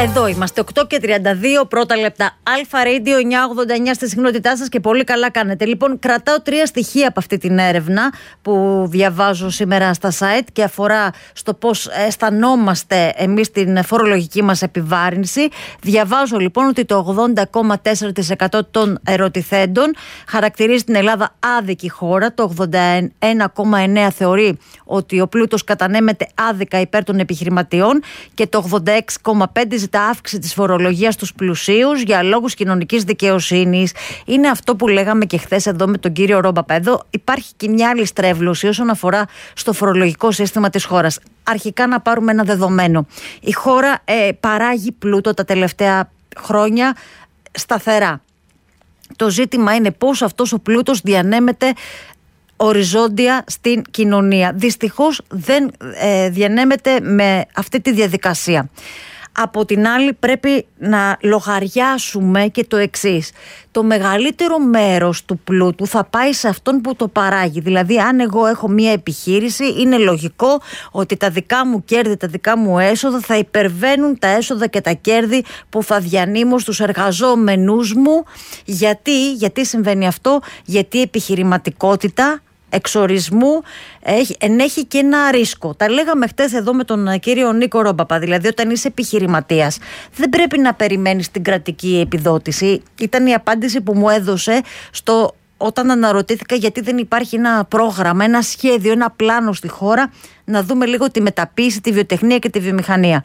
Εδώ είμαστε, 8:32, πρώτα λεπτά. Αλφα Radio 989 στη συχνότητά σας και πολύ καλά κάνετε. Λοιπόν, κρατάω 3 στοιχεία από αυτή την έρευνα που διαβάζω σήμερα στα site και αφορά στο πώς αισθανόμαστε εμείς την φορολογική μας επιβάρυνση. Διαβάζω λοιπόν ότι το 80,4% των ερωτηθέντων χαρακτηρίζει την Ελλάδα άδικη χώρα. Το 81,9% θεωρεί ότι ο πλούτος κατανέμεται άδικα υπέρ των επιχειρηματιών και το 86,5% ζητά αύξηση της φορολογίας στους πλουσίους για λόγους κοινωνικής δικαιοσύνης. Είναι αυτό που λέγαμε και χθες εδώ με τον κύριο Ρόμπαπα. Εδώ υπάρχει και μια άλλη στρέβλωση όσον αφορά στο φορολογικό σύστημα της χώρας. Αρχικά να πάρουμε ένα δεδομένο. Η χώρα παράγει πλούτο τα τελευταία χρόνια σταθερά. Το ζήτημα είναι πώς αυτός ο πλούτος διανέμεται οριζόντια στην κοινωνία. Δυστυχώς δεν διανέμεται με αυτή τη διαδικασία. Από την άλλη πρέπει να λογαριάσουμε και το εξής. Το μεγαλύτερο μέρος του πλούτου θα πάει σε αυτόν που το παράγει. Δηλαδή αν εγώ έχω μία επιχείρηση, είναι λογικό ότι τα δικά μου κέρδη, τα δικά μου έσοδα θα υπερβαίνουν τα έσοδα και τα κέρδη που θα διανύμω στους εργαζόμενους μου. Γιατί συμβαίνει αυτό? Γιατί η επιχειρηματικότητα εξορισμού ενέχει και ένα ρίσκο. Τα λέγαμε χτες εδώ με τον κύριο Νίκο Ρόμπαπα. Δηλαδή, όταν είσαι επιχειρηματίας, δεν πρέπει να περιμένεις την κρατική επιδότηση. Ήταν η απάντηση που μου έδωσε όταν αναρωτήθηκα γιατί δεν υπάρχει ένα πρόγραμμα, ένα σχέδιο, ένα πλάνο στη χώρα να δούμε λίγο τη μεταποίηση, τη βιοτεχνία και τη βιομηχανία.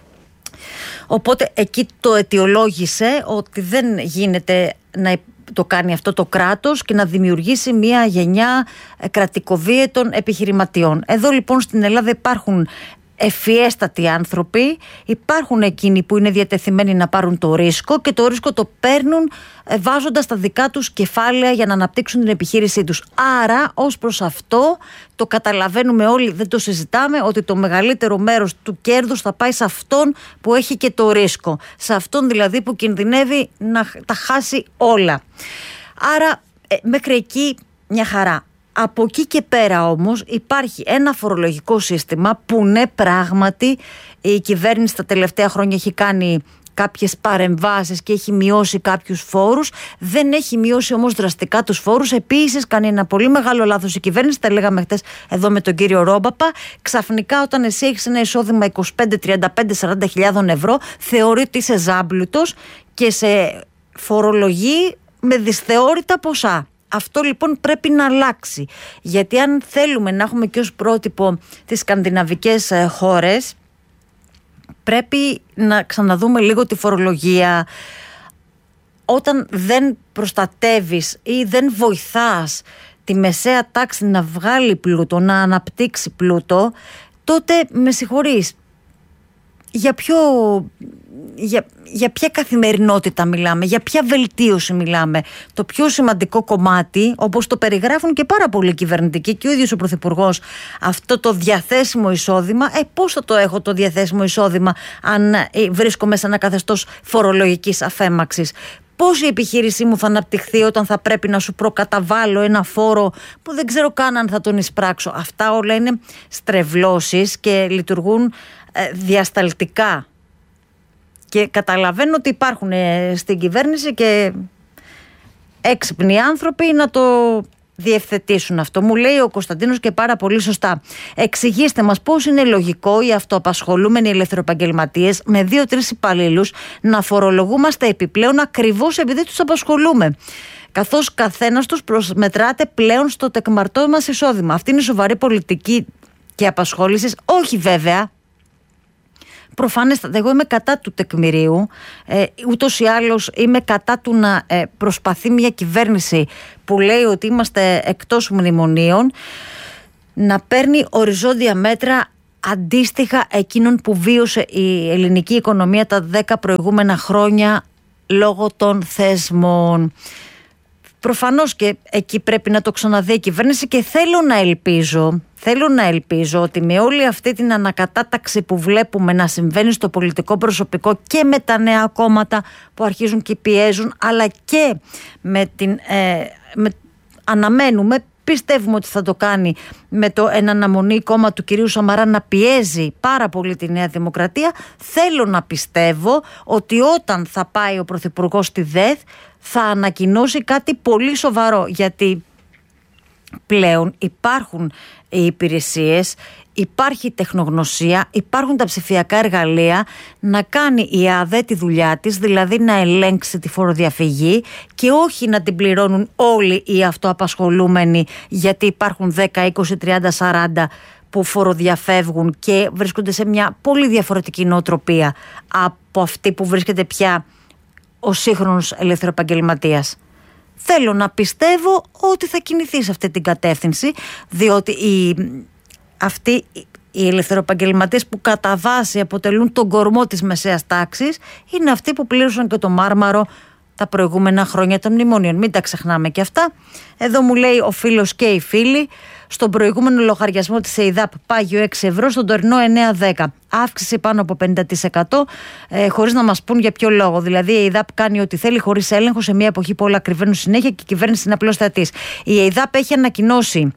Οπότε εκεί το αιτιολόγησε ότι δεν γίνεται να το κάνει αυτό το κράτος και να δημιουργήσει μια γενιά κρατικοβίαιτων επιχειρηματιών. Εδώ λοιπόν στην Ελλάδα υπάρχουν ευφιέστατοι άνθρωποι, υπάρχουν εκείνοι που είναι διατεθειμένοι να πάρουν το ρίσκο και το ρίσκο το παίρνουν βάζοντας τα δικά τους κεφάλαια για να αναπτύξουν την επιχείρησή τους. Άρα ως προς αυτό το καταλαβαίνουμε όλοι, δεν το συζητάμε, ότι το μεγαλύτερο μέρος του κέρδους θα πάει σε αυτόν που έχει και το ρίσκο. Σε αυτόν δηλαδή που κινδυνεύει να τα χάσει όλα. Άρα μέχρι εκεί μια χαρά. Από εκεί και πέρα όμως υπάρχει ένα φορολογικό σύστημα που ναι, πράγματι η κυβέρνηση τα τελευταία χρόνια έχει κάνει κάποιες παρεμβάσεις και έχει μειώσει κάποιους φόρους. Δεν έχει μειώσει όμως δραστικά τους φόρους. Επίσης κάνει ένα πολύ μεγάλο λάθος η κυβέρνηση. Τα λέγαμε χτες εδώ με τον κύριο Ρόμπαπα. Ξαφνικά όταν εσύ έχεις ένα εισόδημα 25, 35, 40.000 ευρώ, θεωρεί ότι είσαι ζάμπλουτος και σε φορολογεί με δυσθεώρητα ποσά. Αυτό λοιπόν πρέπει να αλλάξει, γιατί αν θέλουμε να έχουμε και ως πρότυπο τις σκανδιναβικές χώρες, πρέπει να ξαναδούμε λίγο τη φορολογία. Όταν δεν προστατεύεις ή δεν βοηθάς τη μεσαία τάξη να βγάλει πλούτο, να αναπτύξει πλούτο, τότε με συγχωρείς, για ποια καθημερινότητα μιλάμε, για ποια βελτίωση μιλάμε? Το πιο σημαντικό κομμάτι, όπως το περιγράφουν και πάρα πολλοί κυβερνητικοί και ο ίδιος ο Πρωθυπουργός, αυτό το διαθέσιμο εισόδημα, πώς θα το έχω το διαθέσιμο εισόδημα αν βρίσκομαι σε ένα καθεστώς φορολογικής αφέμαξης? Πώς η επιχείρησή μου θα αναπτυχθεί όταν θα πρέπει να σου προκαταβάλω ένα φόρο που δεν ξέρω καν αν θα τον εισπράξω? Αυτά όλα είναι στρεβλώσεις και λειτουργούν διασταλτικά. Και καταλαβαίνω ότι υπάρχουν στην κυβέρνηση και έξυπνοι άνθρωποι να το διευθετήσουν αυτό. Μου λέει ο Κωνσταντίνος και πάρα πολύ σωστά. Εξηγήστε μας πώς είναι λογικό οι αυτοαπασχολούμενοι ελευθεροεπαγγελματίες με 2-3 υπαλλήλους να φορολογούμαστε επιπλέον ακριβώς επειδή τους απασχολούμε, καθώς καθένας τους προσμετράται πλέον στο τεκμαρτό μας εισόδημα? Αυτή είναι σοβαρή πολιτική και απασχόλησης? Όχι βέβαια. Προφανέστατα, εγώ είμαι κατά του τεκμηρίου, ούτως ή άλλως είμαι κατά του να προσπαθεί μια κυβέρνηση που λέει ότι είμαστε εκτός μνημονίων να παίρνει οριζόντια μέτρα αντίστοιχα εκείνων που βίωσε η ελληνική οικονομία τα 10 προηγούμενα χρόνια λόγω των θεσμών. Προφανώς και εκεί πρέπει να το ξαναδεί η κυβέρνηση και θέλω να ελπίζω ότι με όλη αυτή την ανακατάταξη που βλέπουμε να συμβαίνει στο πολιτικό προσωπικό και με τα νέα κόμματα που αρχίζουν και πιέζουν, αλλά και αναμένουμε Πιστεύουμε ότι θα το κάνει με το εν αναμονή κόμμα του κυρίου Σαμαρά να πιέζει πάρα πολύ τη Νέα Δημοκρατία. Θέλω να πιστεύω ότι όταν θα πάει ο Πρωθυπουργός στη ΔΕΘ θα ανακοινώσει κάτι πολύ σοβαρό, γιατί πλέον υπάρχουν οι υπηρεσίες, υπάρχει τεχνογνωσία, υπάρχουν τα ψηφιακά εργαλεία να κάνει η ΑΔΕ τη δουλειά της, δηλαδή να ελέγξει τη φοροδιαφυγή και όχι να την πληρώνουν όλοι οι αυτοαπασχολούμενοι, γιατί υπάρχουν 10, 20, 30, 40 που φοροδιαφεύγουν και βρίσκονται σε μια πολύ διαφορετική νοοτροπία από αυτή που βρίσκεται πια ο σύγχρονος ελευθεροεπαγγελματίας. Θέλω να πιστεύω ότι θα κινηθεί σε αυτή την κατεύθυνση, διότι αυτοί οι ελευθεροεπαγγελματίες που κατά βάση αποτελούν τον κορμό της μεσαίας τάξης είναι αυτοί που πλήρωσαν και το μάρμαρο τα προηγούμενα χρόνια των μνημονίων. Μην τα ξεχνάμε και αυτά. Εδώ μου λέει ο φίλος και οι φίλοι, στον προηγούμενο λογαριασμό της ΕΙΔΑΠ πάγιο 6 ευρώ, στον τωρινό 9-10. Αύξηση πάνω από 50%, χωρίς να μας πούν για ποιο λόγο. Δηλαδή η ΕΙΔΑΠ κάνει ό,τι θέλει χωρίς έλεγχο σε μια εποχή που όλα ακριβένουν συνέχεια και η κυβέρνηση είναι απλώς θεατής. Η ΕΙΔΑΠ έχει ανακοινώσει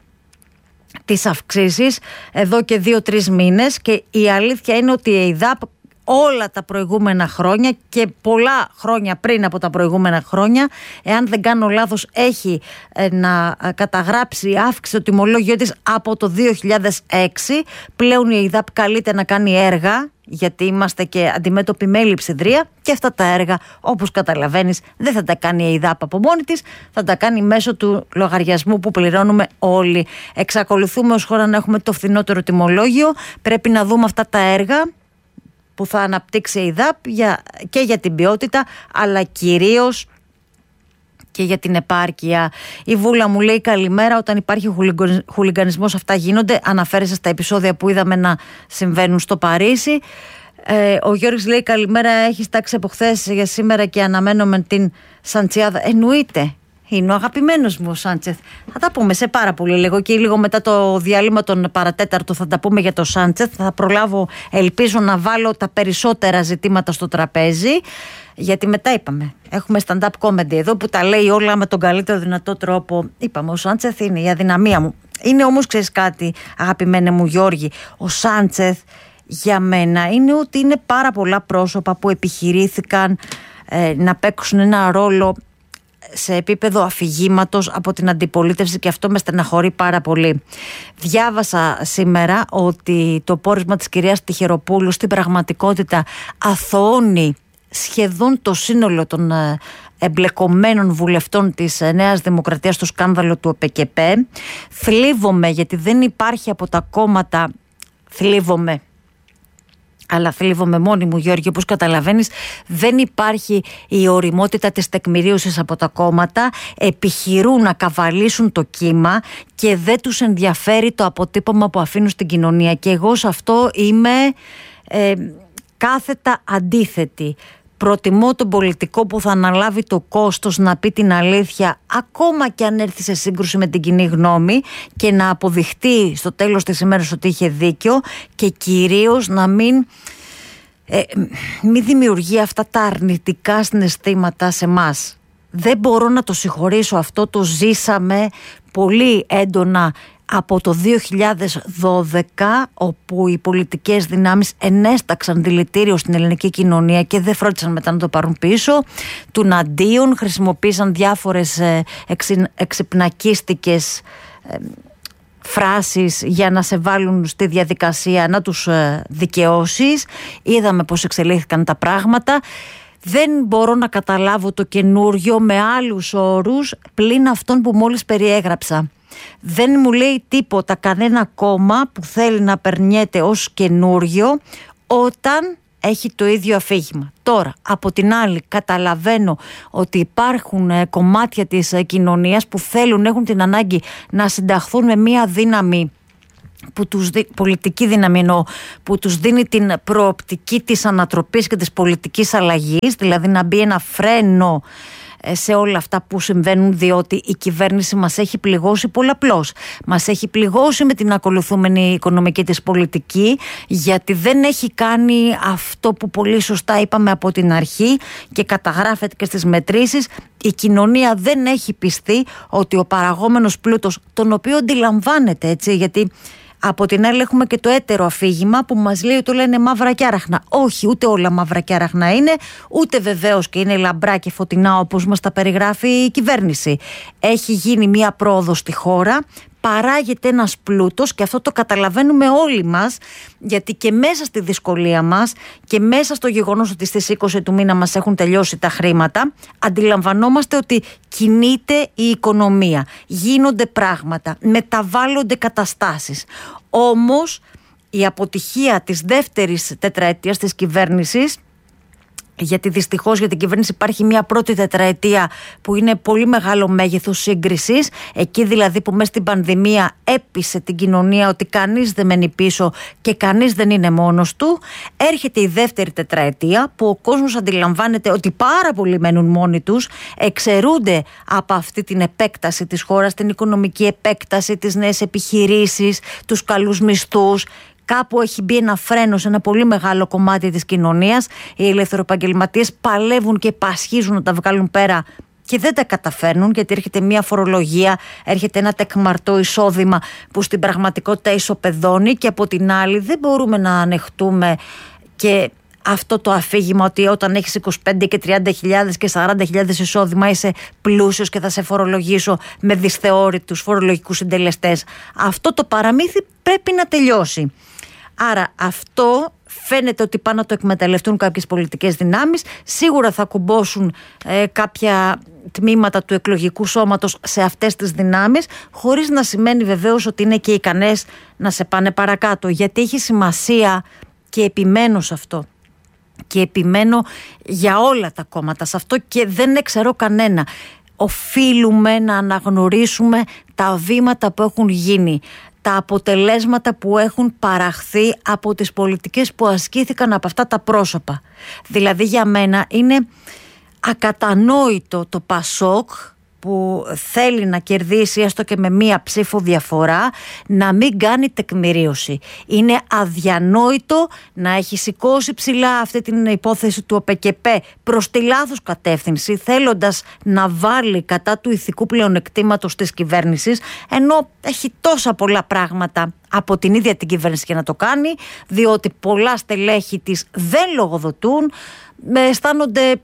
τις αυξήσεις εδώ και 2-3 μήνες και η αλήθεια είναι ότι η ΕΙΔΑΠ όλα τα προηγούμενα χρόνια και πολλά χρόνια πριν από τα προηγούμενα χρόνια, εάν δεν κάνω λάθος, έχει να καταγράψει αύξηση το τιμολόγιο της από το 2006. Πλέον η ΕΙΔΑΠ καλείται να κάνει έργα, γιατί είμαστε και αντιμέτωποι με έλλειψη ιδρία, και αυτά τα έργα, όπως καταλαβαίνεις, δεν θα τα κάνει η ΕΙΔΑΠ από μόνη της, θα τα κάνει μέσω του λογαριασμού που πληρώνουμε όλοι. Εξακολουθούμε ως χώρα να έχουμε το φθηνότερο τιμολόγιο. Πρέπει να δούμε αυτά τα έργα που θα αναπτύξει η ΕΙΔΑΠ και για την ποιότητα, αλλά κυρίως και για την επάρκεια. Η Βούλα μου λέει καλημέρα. Όταν υπάρχει χουλιγκανισμός αυτά γίνονται. Αναφέρεσαι στα επεισόδια που είδαμε να συμβαίνουν στο Παρίσι. Ο Γιώργης λέει καλημέρα. Έχεις τάξει από χθες για σήμερα και αναμένουμε την Σαντσιάδα. Εννοείται. Είναι ο αγαπημένος μου ο Σάντσεθ. Θα τα πούμε σε πάρα πολύ λίγο και λίγο μετά το διάλειμμα των παρατέταρτο θα τα πούμε για το Σάντσεθ. Θα προλάβω, ελπίζω, να βάλω τα περισσότερα ζητήματα στο τραπέζι, γιατί μετά είπαμε, έχουμε stand-up comedy εδώ που τα λέει όλα με τον καλύτερο δυνατό τρόπο. Είπαμε, ο Σάντσεθ είναι η αδυναμία μου. Είναι όμως, ξέρεις κάτι, αγαπημένε μου Γιώργη, ο Σάντσεθ για μένα είναι ότι είναι πάρα πολλά πρόσωπα που επιχειρήθηκαν να παίξουν ένα ρόλο σε επίπεδο αφηγήματος από την αντιπολίτευση και αυτό με στεναχωρεί πάρα πολύ. Διάβασα σήμερα ότι το πόρισμα της κυρίας Τυχεροπούλου στην πραγματικότητα αθωώνει σχεδόν το σύνολο των εμπλεκομένων βουλευτών της Νέας Δημοκρατίας στο σκάνδαλο του ΟΠΕΚΕΠΕ. Θλίβομαι γιατί δεν υπάρχει από τα κόμματα, αλλά θλίβομαι μόνη μου, Γιώργη, όπως καταλαβαίνεις, δεν υπάρχει η ωριμότητα της τεκμηρίωσης από τα κόμματα, επιχειρούν να καβαλήσουν το κύμα και δεν τους ενδιαφέρει το αποτύπωμα που αφήνουν στην κοινωνία, και εγώ σε αυτό είμαι κάθετα αντίθετη. Προτιμώ τον πολιτικό που θα αναλάβει το κόστος να πει την αλήθεια, ακόμα και αν έρθει σε σύγκρουση με την κοινή γνώμη, και να αποδειχτεί στο τέλος της ημέρας ότι είχε δίκιο, και κυρίως να μην δημιουργεί αυτά τα αρνητικά συναισθήματα σε μας. Δεν μπορώ να το συγχωρήσω αυτό, το ζήσαμε πολύ έντονα από το 2012, όπου οι πολιτικές δυνάμεις ενέσταξαν δηλητήριο στην ελληνική κοινωνία και δεν φρόντισαν μετά να το πάρουν πίσω. Τουναντίον χρησιμοποίησαν διάφορες εξυπνακίστικες φράσεις για να σε βάλουν στη διαδικασία να τους δικαιώσεις. Είδαμε πώς εξελίχθηκαν τα πράγματα. Δεν μπορώ να καταλάβω το καινούριο με άλλους όρους πλην αυτών που μόλις περιέγραψα. Δεν μου λέει τίποτα κανένα κόμμα που θέλει να περνιέται ως καινούριο όταν έχει το ίδιο αφήγημα. Τώρα, από την άλλη, καταλαβαίνω ότι υπάρχουν κομμάτια της κοινωνίας που έχουν την ανάγκη να συνταχθούν με μία δύναμη, πολιτική δύναμη εννοώ, που τους δίνει την προοπτική της ανατροπής και της πολιτικής αλλαγής, δηλαδή να μπει ένα φρένο σε όλα αυτά που συμβαίνουν, διότι η κυβέρνηση μας έχει πληγώσει πολλαπλώς. Μας έχει πληγώσει με την ακολουθούμενη οικονομική της πολιτική, γιατί δεν έχει κάνει αυτό που πολύ σωστά είπαμε από την αρχή και καταγράφεται και στις μετρήσεις. Η κοινωνία δεν έχει πιστεί ότι ο παραγόμενος πλούτος, τον οποίο αντιλαμβάνεται, έτσι, γιατί από την άλλη έχουμε και το έτερο αφήγημα που μας λέει ότι όλα είναι μαύρα και άραχνα. Όχι, ούτε όλα μαύρα και άραχνα είναι, ούτε βεβαίως και είναι λαμπρά και φωτεινά όπως μας τα περιγράφει η κυβέρνηση. Έχει γίνει μία πρόοδος στη χώρα, παράγεται ένας πλούτος και αυτό το καταλαβαίνουμε όλοι μας, γιατί και μέσα στη δυσκολία μας και μέσα στο γεγονός ότι στις 20 του μήνα μας έχουν τελειώσει τα χρήματα, αντιλαμβανόμαστε ότι κινείται η οικονομία, γίνονται πράγματα, μεταβάλλονται καταστάσεις. Όμως η αποτυχία της δεύτερης τετραετίας της κυβέρνησης, γιατί δυστυχώς για την κυβέρνηση υπάρχει μια πρώτη τετραετία που είναι πολύ μεγάλο μέγεθος σύγκρισης, εκεί δηλαδή που μέσα στην πανδημία έπεισε την κοινωνία ότι κανείς δεν μένει πίσω και κανείς δεν είναι μόνος του. Έρχεται η δεύτερη τετραετία που ο κόσμος αντιλαμβάνεται ότι πάρα πολλοί μένουν μόνοι τους, εξαιρούνται από αυτή την επέκταση της χώρας, την οικονομική επέκταση, τις νέες επιχειρήσεις, τους καλούς μισθούς. Κάπου έχει μπει ένα φρένο σε ένα πολύ μεγάλο κομμάτι της κοινωνίας. Οι ελευθεροεπαγγελματίες παλεύουν και πασχίζουν να τα βγάλουν πέρα και δεν τα καταφέρνουν, γιατί έρχεται μια φορολογία, έρχεται ένα τεκμαρτό εισόδημα που στην πραγματικότητα ισοπεδώνει, και από την άλλη δεν μπορούμε να ανεχτούμε και αυτό το αφήγημα ότι όταν έχεις 25 και 30.000 και 40.000 εισόδημα είσαι πλούσιος και θα σε φορολογήσω με δυσθεώρητους φορολογικούς συντελεστές. Αυτό το παραμύθι πρέπει να τελειώσει. Άρα αυτό φαίνεται ότι πάνε να το εκμεταλλευτούν κάποιες πολιτικές δυνάμεις. Σίγουρα θα κουμπώσουν κάποια τμήματα του εκλογικού σώματος σε αυτές τις δυνάμεις, χωρίς να σημαίνει βεβαίως ότι είναι και ικανές να σε πάνε παρακάτω. Γιατί έχει σημασία, και επιμένω σε αυτό, και επιμένω για όλα τα κόμματα σε αυτό και δεν εξαιρώ κανένα. Οφείλουμε να αναγνωρίσουμε τα βήματα που έχουν γίνει, τα αποτελέσματα που έχουν παραχθεί από τις πολιτικές που ασκήθηκαν από αυτά τα πρόσωπα. Δηλαδή για μένα είναι ακατανόητο το ΠΑΣΟΚ, που θέλει να κερδίσει έστω και με μία ψήφο διαφορά, να μην κάνει τεκμηρίωση. Είναι αδιανόητο να έχει σηκώσει ψηλά αυτή την υπόθεση του ΟΠΕΚΕΠΕ προς τη λάθος κατεύθυνση, θέλοντας να βάλει κατά του ηθικού πλεονεκτήματος της κυβέρνησης, ενώ έχει τόσα πολλά πράγματα από την ίδια την κυβέρνηση για να το κάνει, διότι πολλά στελέχη της δεν λογοδοτούν, αισθάνονται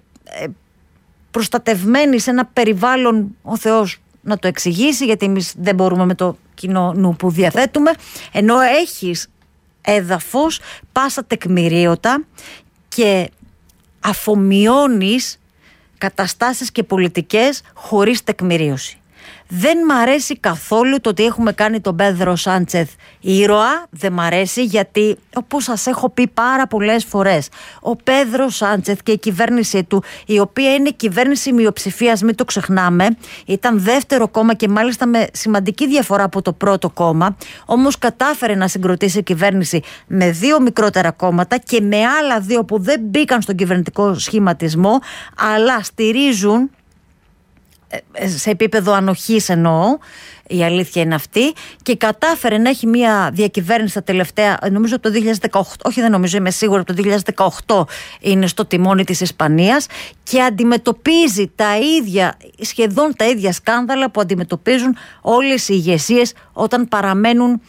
προστατευμένοι σε ένα περιβάλλον, ο Θεός να το εξηγήσει, γιατί εμείς δεν μπορούμε με το κοινό νου που διαθέτουμε, ενώ έχεις έδαφος πάσα τεκμηρίωτα και αφομοιώνεις καταστάσεις και πολιτικές χωρίς τεκμηρίωση. Δεν μ' αρέσει καθόλου το ότι έχουμε κάνει τον Πέδρο Σάντσεθ ήρωα. Δεν μ' αρέσει, γιατί όπως σας έχω πει πάρα πολλές φορές, ο Πέδρο Σάντσεθ και η κυβέρνησή του, η οποία είναι κυβέρνηση μειοψηφίας, μην το ξεχνάμε, ήταν δεύτερο κόμμα και μάλιστα με σημαντική διαφορά από το πρώτο κόμμα, όμως κατάφερε να συγκροτήσει κυβέρνηση με δύο μικρότερα κόμματα και με άλλα δύο που δεν μπήκαν στον κυβερνητικό σχηματισμό, αλλά στηρίζουν σε επίπεδο ανοχής, εννοώ, η αλήθεια είναι αυτή, και κατάφερε να έχει μια διακυβέρνηση τα τελευταία, νομίζω από το 2018, όχι δεν νομίζω, είμαι σίγουρη από το 2018 είναι στο τιμόνι της Ισπανίας, και αντιμετωπίζει τα ίδια, σχεδόν τα ίδια σκάνδαλα που αντιμετωπίζουν όλες οι ηγεσίες όταν παραμένουν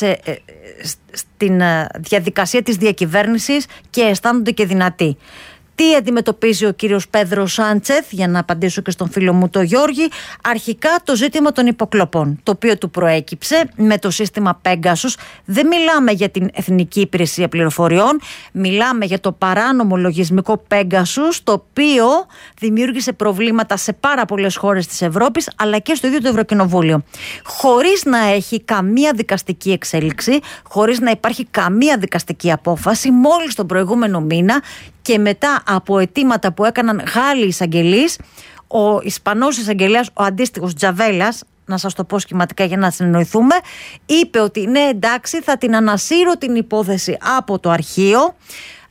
στην διαδικασία της διακυβέρνησης και αισθάνονται και δυνατοί. Τι αντιμετωπίζει ο κύριος Πέδρο Σάντσεθ, για να απαντήσω και στον φίλο μου τον Γιώργη? Αρχικά το ζήτημα των υποκλοπών, το οποίο του προέκυψε με το σύστημα Pegasus. Δεν μιλάμε για την Εθνική Υπηρεσία Πληροφοριών, μιλάμε για το παράνομο λογισμικό Pegasus, το οποίο δημιούργησε προβλήματα σε πάρα πολλές χώρες της Ευρώπης, αλλά και στο ίδιο το Ευρωκοινοβούλιο. Χωρίς να έχει καμία δικαστική εξέλιξη, χωρίς να υπάρχει καμία δικαστική απόφαση, μόλις τον προηγούμενο μήνα και μετά από αιτήματα που έκαναν Γάλλοι εισαγγελείς, ο Ισπανός εισαγγελέας, ο αντίστοιχος Τζαβέλας, να σας το πω σχηματικά για να συνεννοηθούμε, είπε ότι ναι, εντάξει, θα την ανασύρω την υπόθεση από το αρχείο,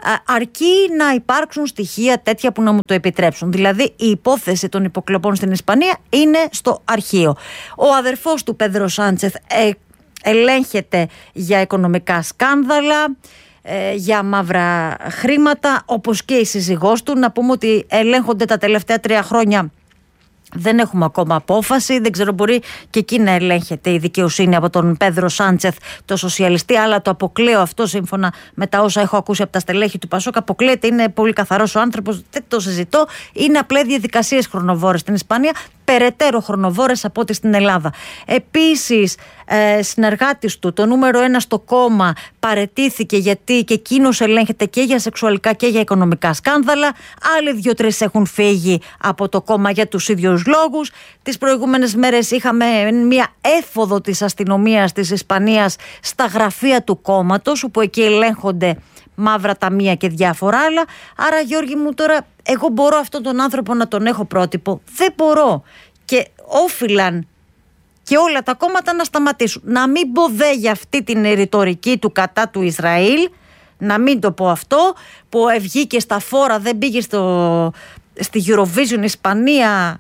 αρκεί να υπάρξουν στοιχεία τέτοια που να μου το επιτρέψουν. Δηλαδή η υπόθεση των υποκλοπών στην Ισπανία είναι στο αρχείο. Ο αδερφός του Πέδρο Σάντσεθ ελέγχεται για οικονομικά σκάνδαλα, για μαύρα χρήματα, όπως και η σύζυγός του. Να πούμε ότι ελέγχονται τα τελευταία 3 χρόνια. Δεν έχουμε ακόμα απόφαση. Δεν ξέρω, μπορεί και εκεί να ελέγχεται η δικαιοσύνη από τον Πέδρο Σάντσεθ, το σοσιαλιστή, αλλά το αποκλείω αυτό σύμφωνα με τα όσα έχω ακούσει από τα στελέχη του Πασόκ. Αποκλείεται, είναι πολύ καθαρός ο άνθρωπος, δεν το συζητώ. Είναι απλές διαδικασίες χρονοβόρες στην Ισπανία, περαιτέρω χρονοβόρες από ό,τι στην Ελλάδα. Επίσης, συνεργάτης του, το νούμερο 1 στο κόμμα, παραιτήθηκε γιατί και εκείνος ελέγχεται και για σεξουαλικά και για οικονομικά σκάνδαλα. Άλλοι 2-3 έχουν φύγει από το κόμμα για τους ίδιους λόγους. Τις προηγούμενες μέρες είχαμε μια έφοδο της αστυνομίας της Ισπανίας στα γραφεία του κόμματος, όπου εκεί ελέγχονται μαύρα ταμεία και διάφορα άλλα. Άρα, Γιώργη μου, τώρα εγώ μπορώ αυτόν τον άνθρωπο να τον έχω πρότυπο? Δεν μπορώ. Και όφυλαν και όλα τα κόμματα να σταματήσουν. Να μην πω δε για αυτή την ρητορική του κατά του Ισραήλ, να μην το πω αυτό, που βγήκε στα φόρα, δεν πήγε στη Eurovision Ισπανία,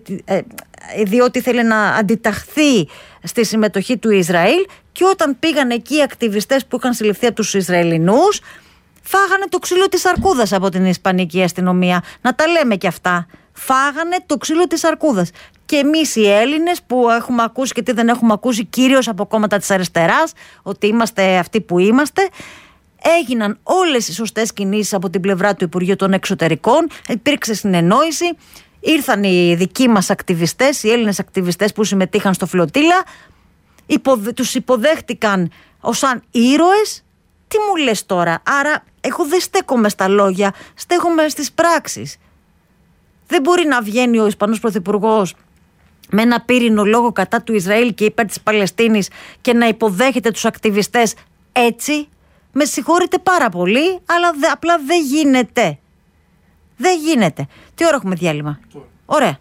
διότι ήθελε να αντιταχθεί στη συμμετοχή του Ισραήλ, και όταν πήγαν εκεί οι ακτιβιστές που είχαν συλληφθεί από τους Ισραηλινούς, φάγανε το ξύλο της αρκούδας από την Ισπανική αστυνομία. Να τα λέμε και αυτά. Φάγανε το ξύλο της αρκούδας. Και εμείς οι Έλληνες που έχουμε ακούσει και τι δεν έχουμε ακούσει, κυρίως από κόμματα της αριστεράς, ότι είμαστε αυτοί που είμαστε, έγιναν όλες οι σωστές κινήσεις από την πλευρά του Υπουργείου των Εξωτερικών, υπήρξε συνεννόηση, ήρθαν οι δικοί μας ακτιβιστές, οι Έλληνες ακτιβιστές που συμμετείχαν στο φλωτήλα, τους υποδέχτηκαν ως σαν ήρωες. Τι μου λες τώρα? Άρα εγώ δεν στέκομαι στα λόγια, στέκομαι στις πράξεις. Δεν μπορεί να βγαίνει ο Ισπανός Πρωθυπουργός με ένα πύρινο λόγο κατά του Ισραήλ και υπέρ της Παλαιστίνης και να υποδέχεται τους ακτιβιστές έτσι. Με συγχωρείτε πάρα πολύ, αλλά απλά δεν γίνεται. Δεν γίνεται. Τι ώρα έχουμε διάλειμμα? Ωραία.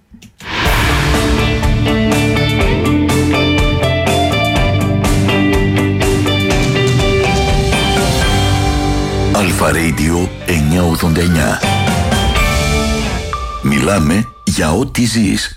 Αλφα Radio 989. Μιλάμε για ό,τι ζεις.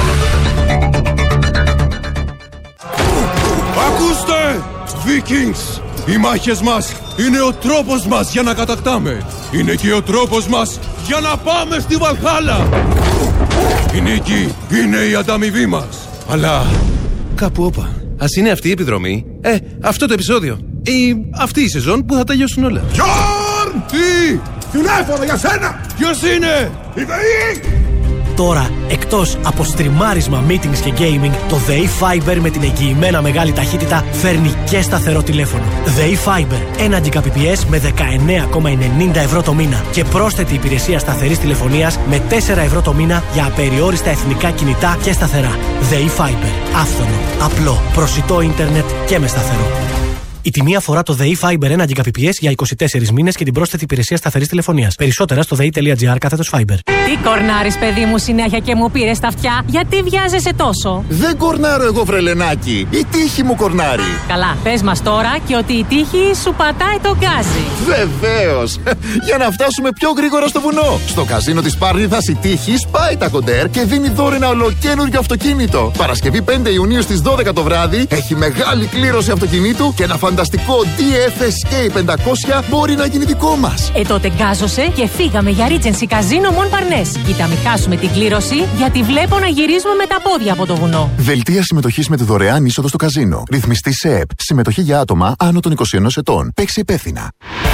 Ακούστε! Vikings! Οι μάχες μας είναι ο τρόπος μας για να κατακτάμε. Είναι και ο τρόπος μας για να πάμε στη Βαλχάλα. Η νίκη είναι η ανταμοιβή μας. Αλλά κάπου όπα. Ας είναι αυτή η επιδρομή, αυτό το επεισόδιο ή αυτή η σεζόν που θα τελειώσουν όλα. Γιόρν! Τι! Τηλέφωνο για σένα! Ποιος είναι? Η ΔΕΗ! Τώρα, εκτός από στριμάρισμα, meetings και gaming, το ΔΕΗ Fiber με την εγγυημένα μεγάλη ταχύτητα φέρνει και σταθερό τηλέφωνο. ΔΕΗ Fiber, 1 Gbps με 19,90 ευρώ το μήνα και πρόσθετη υπηρεσία σταθερής τηλεφωνίας με 4 ευρώ το μήνα για απεριόριστα εθνικά κινητά και σταθερά. ΔΕΗ Fiber, άφθονο, απλό, προσιτό ίντερνετ και με σταθερό. Η τιμή αφορά το ΔΕΗ Fiber 1 Gbps για 24 μήνες και την πρόσθετη υπηρεσία σταθερής τηλεφωνίας. Περισσότερα στο dei.gr/Fiber. Τι κορνάρεις, παιδί μου, συνέχεια και μου πήρες τα αυτιά? Γιατί βιάζεσαι τόσο? Δεν κορνάρω εγώ, βρελενάκι. Η τύχη μου κορνάρει. Καλά, πες μας τώρα και ότι η τύχη σου πατάει τον γκάζι. Βεβαίως. Για να φτάσουμε πιο γρήγορα στο βουνό. Στο καζίνο της Πάρνηθας η τύχη σπάει τα κοντέρ και δίνει δώρο ένα ολοκαίνουργιο αυτοκίνητο. Παρασκευή 5 Ιουνίου στις 12 το βράδυ έχει μεγάλη κλήρωση αυτοκινήτου και ένα φανταστικό DFSK 500 μπορεί να γίνει δικό μας. Τότε γκάζωσε και φύγαμε για Regency Casino Montparnasse. Κοίτα, μην χάσουμε την κλήρωση, γιατί βλέπω να γυρίζουμε με τα πόδια από το βουνό. Δελτία συμμετοχής με τη δωρεάν είσοδο στο καζίνο. Ρυθμιστή ΣΕΕΠ. Συμμετοχή για άτομα άνω των 21 ετών. Παίξει υπεύθυνα.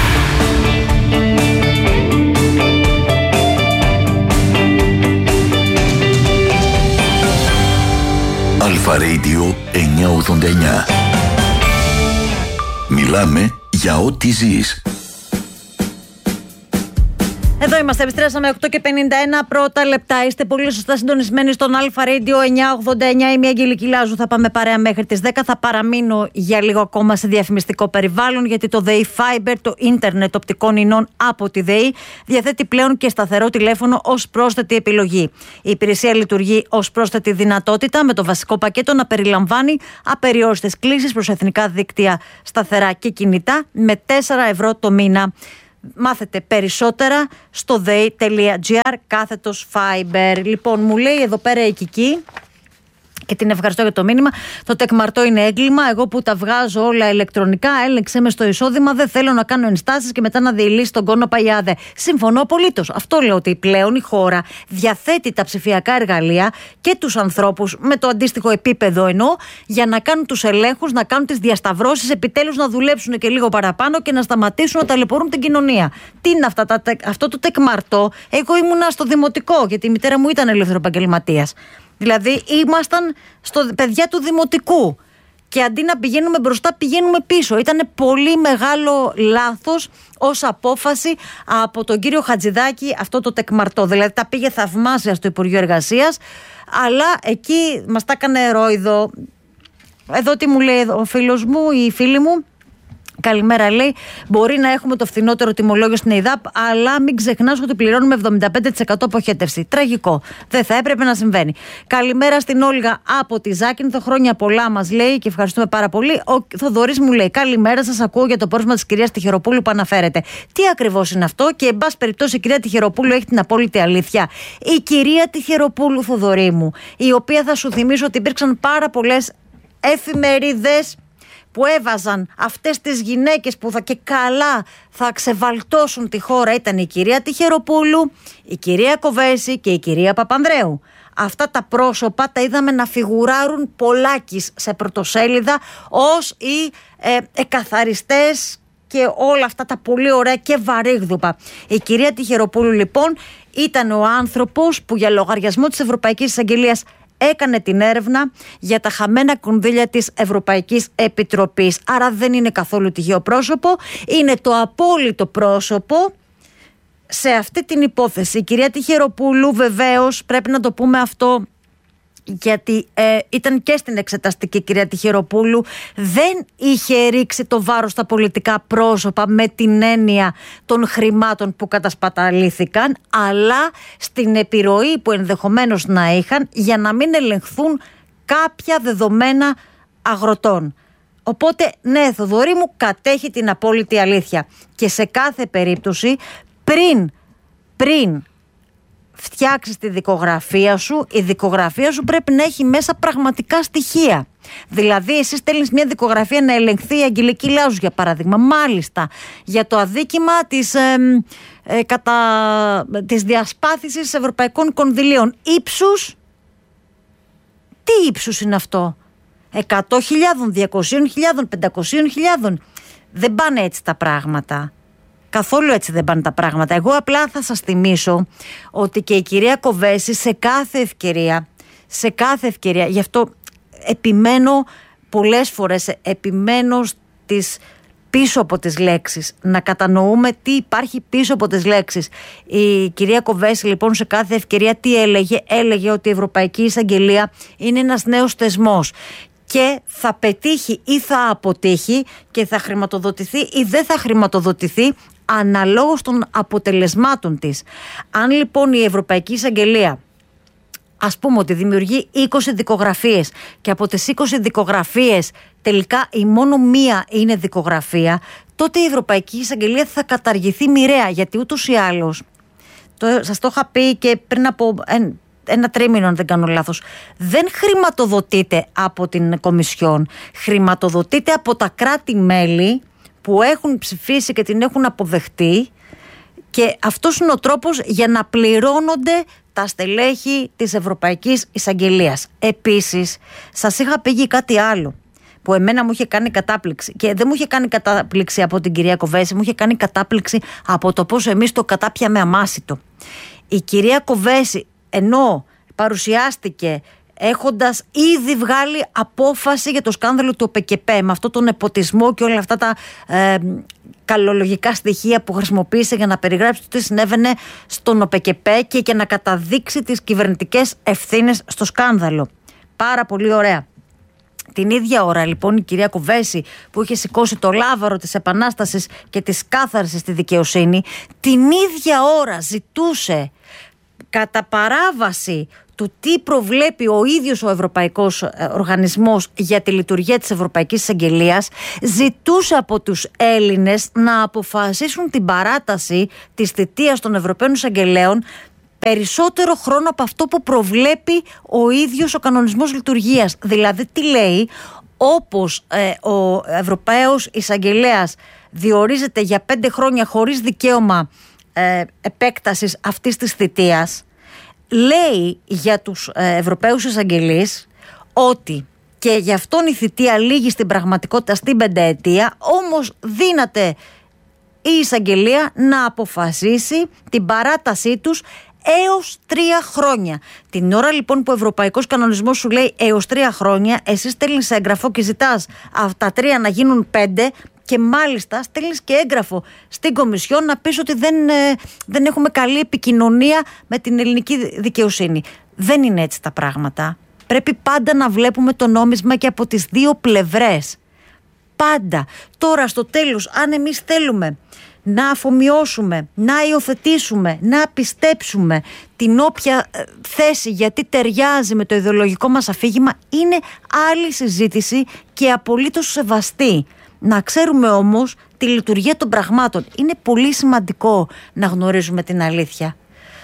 Αλφα Radio 989. Μιλάμε για ό,τι ζεις. Εδώ είμαστε, επιστρέψαμε 8:51 πρώτα λεπτά. Είστε πολύ σωστά συντονισμένοι στον Αλφα Radio 989. Είμαι η Αγγελική Λάζου. Θα πάμε παρέα μέχρι τις 10. Θα παραμείνω για λίγο ακόμα σε διαφημιστικό περιβάλλον, γιατί το ΔΕΗ Fiber, το ίντερνετ οπτικών ινών από τη ΔΕΗ, διαθέτει πλέον και σταθερό τηλέφωνο ως πρόσθετη επιλογή. Η υπηρεσία λειτουργεί ως πρόσθετη δυνατότητα, με το βασικό πακέτο να περιλαμβάνει απεριόριστες κλήσεις προς εθνικά δίκτυα σταθερά και κινητά με 4 ευρώ το μήνα. Μάθετε περισσότερα στο day.gr/Fiber. Λοιπόν, μου λέει εδώ πέρα η Κική, και την ευχαριστώ για το μήνυμα. Το τεκμαρτό είναι έγκλημα. Εγώ που τα βγάζω όλα ηλεκτρονικά, έλεξε με στο εισόδημα. Δεν θέλω να κάνω ενστάσεις και μετά να διηλύσει τον κόνο Παγιάδε. Συμφωνώ απολύτως. Αυτό λέω, ότι πλέον η χώρα διαθέτει τα ψηφιακά εργαλεία και τους ανθρώπους με το αντίστοιχο επίπεδο για να κάνουν τους ελέγχους, να κάνουν τις διασταυρώσεις, επιτέλους να δουλέψουν και λίγο παραπάνω και να σταματήσουν να ταλαιπωρούν την κοινωνία. Τι είναι αυτό το τεκμαρτό? Εγώ ήμουνα στο δημοτικό, γιατί η μητέρα μου ήταν ελεύθερο-επαγγελματίας. Δηλαδή ήμασταν παιδιά του δημοτικού και αντί να πηγαίνουμε μπροστά πηγαίνουμε πίσω. Ήταν πολύ μεγάλο λάθος ως απόφαση από τον κύριο Χατζηδάκη αυτό το τεκμαρτό. Δηλαδή τα πήγε θαυμάσια στο Υπουργείο Εργασίας, αλλά εκεί μας τα έκανε ρόιδο. Εδώ τι μου λέει ο φίλος μου, η φίλη μου. Καλημέρα, λέει. Μπορεί να έχουμε το φθηνότερο τιμολόγιο στην ΕΙΔΑΠ, αλλά μην ξεχνάς ότι πληρώνουμε 75% αποχέτευση. Τραγικό. Δεν θα έπρεπε να συμβαίνει. Καλημέρα στην Όλγα από τη Ζάκυνθο. Χρόνια πολλά μας λέει και ευχαριστούμε πάρα πολύ. Ο Θοδωρής μου λέει: καλημέρα, σας ακούω για το πόρισμα της κυρίας Τυχεροπούλου που αναφέρετε. Τι ακριβώς είναι αυτό? Και εν πάση περιπτώσει η κυρία Τυχεροπούλου έχει την απόλυτη αλήθεια. Η κυρία Τυχεροπούλου, Θοδωρή μου, η οποία θα σου θυμίσω ότι υπήρξαν πάρα πολλές εφημερίδες που έβαζαν αυτές τις γυναίκες που και καλά θα ξεβαλτώσουν τη χώρα, ήταν η κυρία Τυχεροπούλου, η κυρία Κοβέση και η κυρία Παπανδρέου. Αυτά τα πρόσωπα τα είδαμε να φιγουράρουν πολλάκις σε πρωτοσέλιδα ως οι εκαθαριστές και όλα αυτά τα πολύ ωραία και βαρύγδουπα. Η κυρία Τυχεροπούλου λοιπόν ήταν ο άνθρωπος που για λογαριασμό της Ευρωπαϊκής Εισαγγελίας έκανε την έρευνα για τα χαμένα κονδύλια της Ευρωπαϊκής Επιτροπής. Άρα δεν είναι καθόλου τυχαίο πρόσωπο, είναι το απόλυτο πρόσωπο σε αυτή την υπόθεση. Η κυρία Τυχεροπούλου, βεβαίως πρέπει να το πούμε αυτό, γιατί ήταν και στην εξεταστική κυρία Τυχεροπούλου, δεν είχε ρίξει το βάρος στα πολιτικά πρόσωπα με την έννοια των χρημάτων που κατασπαταλήθηκαν, αλλά στην επιρροή που ενδεχομένως να είχαν για να μην ελεγχθούν κάποια δεδομένα αγροτών. Οπότε ναι, Θοδωρή μου, κατέχει την απόλυτη αλήθεια και σε κάθε περίπτωση πριν φτιάξεις τη δικογραφία σου, η δικογραφία σου πρέπει να έχει μέσα πραγματικά στοιχεία. Δηλαδή εσύ στέλνεις μια δικογραφία να ελεγχθεί η Αγγελική Λάζου, για παράδειγμα, μάλιστα για το αδίκημα της διασπάθησης ευρωπαϊκών κονδυλίων. Ύψους, τι ύψους είναι αυτό? 100.000, 200.000, 500.000? Δεν πάνε έτσι τα πράγματα. Καθόλου έτσι δεν πάνε τα πράγματα. Εγώ απλά θα σας θυμίσω ότι και η κυρία Κοβέση σε κάθε ευκαιρία, γι' αυτό επιμένω πολλές φορές, επιμένω πίσω από τις λέξεις, να κατανοούμε τι υπάρχει πίσω από τις λέξεις. Η κυρία Κοβέση λοιπόν σε κάθε ευκαιρία τι έλεγε ότι η Ευρωπαϊκή Εισαγγελία είναι ένας νέος θεσμός και θα πετύχει ή θα αποτύχει και θα χρηματοδοτηθεί ή δεν θα χρηματοδοτηθεί αναλόγως των αποτελεσμάτων της. Αν λοιπόν η Ευρωπαϊκή Εισαγγελία, ας πούμε ότι δημιουργεί 20 δικογραφίες και από τις 20 δικογραφίες τελικά η μόνο μία είναι δικογραφία, τότε η Ευρωπαϊκή Εισαγγελία θα καταργηθεί μοιραία, γιατί ούτως ή άλλως, σας το είχα πει και πριν από ένα τρίμηνο αν δεν κάνω λάθος, δεν χρηματοδοτείται από την Κομισιόν, χρηματοδοτείται από τα κράτη-μέλη που έχουν ψηφίσει και την έχουν αποδεχτεί, και αυτός είναι ο τρόπος για να πληρώνονται τα στελέχη της Ευρωπαϊκής Εισαγγελίας. Επίσης, σας είχα πει κάτι άλλο που εμένα μου είχε κάνει κατάπληξη, και δεν μου είχε κάνει κατάπληξη από την κυρία Κοβέση, μου είχε κάνει κατάπληξη από το πώς εμείς το κατάπιαμε αμάσιτο. Η κυρία Κοβέση, ενώ παρουσιάστηκε έχοντας ήδη βγάλει απόφαση για το σκάνδαλο του ΟΠΕΚΕΠΕ, με αυτό τον νεποτισμό και όλα αυτά τα καλολογικά στοιχεία που χρησιμοποίησε για να περιγράψει το τι συνέβαινε στον ΟΠΕΚΕΠΕ και να καταδείξει τις κυβερνητικές ευθύνες στο σκάνδαλο. Πάρα πολύ ωραία. Την ίδια ώρα λοιπόν η κυρία Κοβέση, που είχε σηκώσει το λάβαρο της επανάστασης και της κάθαρσης στη δικαιοσύνη, την ίδια ώρα ζητούσε κατά παράβαση του τι προβλέπει ο ίδιος ο Ευρωπαϊκός Οργανισμός για τη λειτουργία της Ευρωπαϊκής Εισαγγελίας, ζητούσε από τους Έλληνες να αποφασίσουν την παράταση της θητείας των Ευρωπαίων Εισαγγελέων περισσότερο χρόνο από αυτό που προβλέπει ο ίδιος ο κανονισμός λειτουργίας. Δηλαδή τι λέει? Όπως ο Ευρωπαίος Εισαγγελέας διορίζεται για 5 χρόνια χωρίς δικαίωμα επέκτασης αυτής της θητείας, λέει για τους Ευρωπαίους Εισαγγελείς ότι και γι' αυτόν η θητεία λήγει στην πραγματικότητα στην 5 ετία, όμως δύναται η εισαγγελία να αποφασίσει την παράτασή τους έως 3 χρόνια. Την ώρα λοιπόν που ο Ευρωπαϊκός Κανονισμός σου λέει έως 3 χρόνια, εσύ στέλνεις έγγραφο και ζητάς αυτά 3 να γίνουν 5 και μάλιστα στέλνεις και έγγραφο στην Κομισιόν να πεις ότι δεν έχουμε καλή επικοινωνία με την ελληνική δικαιοσύνη. Δεν είναι έτσι τα πράγματα. Πρέπει πάντα να βλέπουμε το νόμισμα και από τις 2 πλευρές. Πάντα. Τώρα στο τέλος, αν εμείς θέλουμε να αφομοιώσουμε, να υιοθετήσουμε, να πιστέψουμε την όποια θέση γιατί ταιριάζει με το ιδεολογικό μας αφήγημα, είναι άλλη συζήτηση και απολύτως σεβαστή. Να ξέρουμε όμως τη λειτουργία των πραγμάτων. Είναι πολύ σημαντικό να γνωρίζουμε την αλήθεια.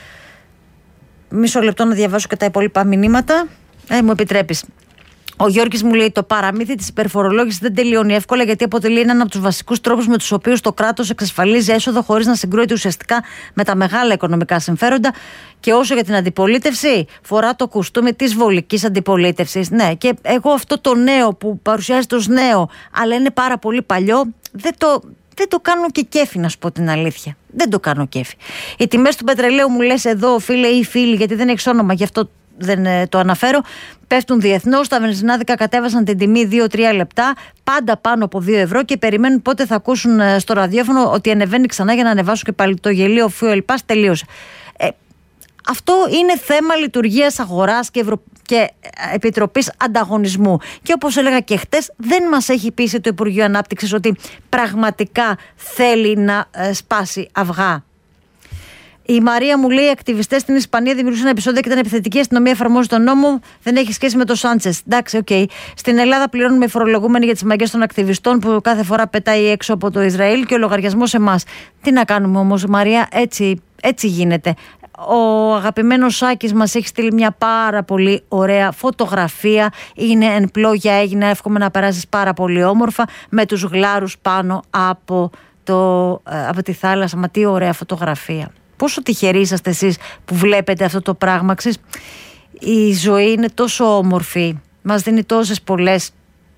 Μισό λεπτό να διαβάσω και τα υπόλοιπα μηνύματα. Μου επιτρέπεις? Ο Γιώργης μου λέει: το παραμύθι της υπερφορολόγησης δεν τελειώνει εύκολα, γιατί αποτελεί έναν από τους βασικούς τρόπους με τους οποίους το κράτος εξασφαλίζει έσοδο χωρίς να συγκρούεται ουσιαστικά με τα μεγάλα οικονομικά συμφέροντα. Και όσο για την αντιπολίτευση, φορά το κουστούμι της βολικής αντιπολίτευσης. Ναι, και εγώ αυτό το νέο που παρουσιάζεται ως νέο, αλλά είναι πάρα πολύ παλιό, δεν το κάνω και κέφι, να σου πω την αλήθεια. Δεν το κάνω κέφι. Οι τιμές του πετρελαίου, μου λες εδώ, φίλε ή φίλοι, γιατί δεν έχεις όνομα, γι' αυτό δεν το αναφέρω, πέφτουν διεθνώς. Τα βενζινάδικα κατέβασαν την τιμή 2-3 λεπτά, πάντα πάνω από 2 ευρώ, και περιμένουν πότε θα ακούσουν στο ραδιόφωνο ότι ανεβαίνει ξανά για να ανεβάσουν και πάλι το γελίο fuel pass. Τελείωσε. Αυτό είναι θέμα λειτουργίας αγοράς και Επιτροπής Ανταγωνισμού. Και όπως έλεγα και χτες, δεν μας έχει πείσει το Υπουργείο Ανάπτυξης ότι πραγματικά θέλει να σπάσει αυγά. Η Μαρία μου λέει: οι ακτιβιστές στην Ισπανία δημιουργούσαν επεισόδια και ήταν επιθετική. Η αστυνομία εφαρμόζει τον νόμο. Δεν έχει σχέση με το Σάντσες. Εντάξει, οκ. Στην Ελλάδα πληρώνουμε οι φορολογούμενοι για τις μαγκές των ακτιβιστών που κάθε φορά πετάει έξω από το Ισραήλ και ο λογαριασμός σε εμάς. Τι να κάνουμε όμως, Μαρία, έτσι γίνεται. Ο αγαπημένος Σάκης μας έχει στείλει μια πάρα πολύ ωραία φωτογραφία. Είναι εν πλόγια, έγινε. Εύχομαι να περάσεις πάρα πολύ όμορφα με τους γλάρους πάνω από τη θάλασσα. Μα τι ωραία φωτογραφία. Πόσο τυχεροί είσαστε εσείς που βλέπετε αυτό το πράγμα. Η ζωή είναι τόσο όμορφη, μας δίνει τόσες πολλές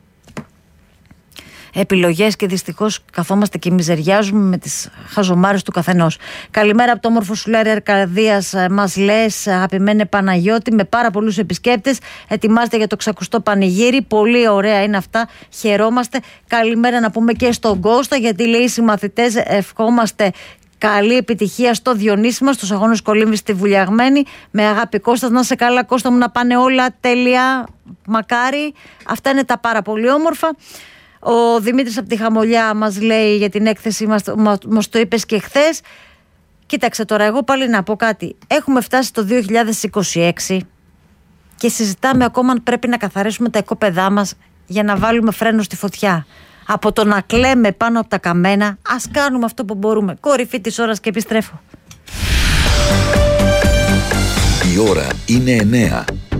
επιλογές και δυστυχώς καθόμαστε και μιζεριάζουμε με τις χαζομάρες του καθενός. Καλημέρα από το όμορφο Σουλάρι Αρκαδίας, μας λες, αγαπημένε Παναγιώτη, με πάρα πολλούς επισκέπτες. Ετοιμάστε για το 600ο πανηγύρι. Πολύ ωραία είναι αυτά. Χαιρόμαστε. Καλημέρα να πούμε και στον Κώστα, γιατί λέει: οι συμμαθητές ευχόμαστε καλή επιτυχία στο Διονύση μας, στους αγώνες Κολύμβης στη Βουλιαγμένη. Με αγάπη, Κώστας, να σε καλά, Κώστα μου, να πάνε όλα τέλεια. Μακάρι. Αυτά είναι τα πάρα πολύ όμορφα. Ο Δημήτρης από τη Χαμολιά μας λέει για την έκθεση, μας το είπες και χθες. Κοίταξε τώρα, εγώ πάλι να πω κάτι. Έχουμε φτάσει το 2026 και συζητάμε ακόμα αν πρέπει να καθαρίσουμε τα οικόπεδά μας για να βάλουμε φρένο στη φωτιά. Από το να κλαίμε πάνω από τα καμένα, ας κάνουμε αυτό που μπορούμε. Κορυφή της ώρας και επιστρέφω. Η ώρα είναι 9.